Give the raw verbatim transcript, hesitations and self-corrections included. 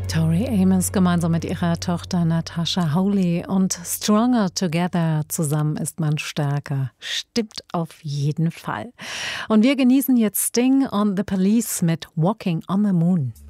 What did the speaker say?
Tori Amos gemeinsam mit ihrer Tochter Natasha Howley und Stronger Together. Zusammen ist man stärker. Stimmt auf jeden Fall. Und wir genießen jetzt Sting on the Police mit Walking on the Moon.